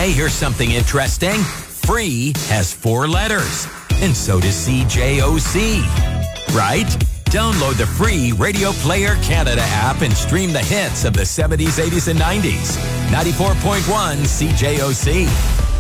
Hey, here's something interesting. Free has 4 letters, and so does CJOC. Right? Download the free Radio Player Canada app and stream the hits of the 70s, 80s, and 90s. 94.1 CJOC.